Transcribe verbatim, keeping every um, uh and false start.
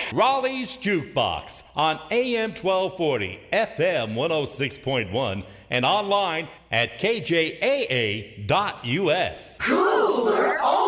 Raleigh's Jukebox on A M twelve forty, F M one oh six point one, and online at K J A A dot U S. Cooler